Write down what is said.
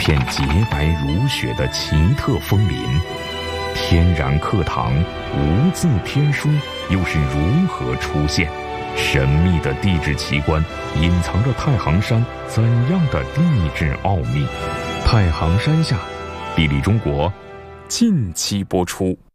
片洁白如雪的奇特枫林，天然课堂、无字天书又是如何出现？神秘的地质奇观隐藏着太行山怎样的地质奥秘？太行山下，地理中国近期播出。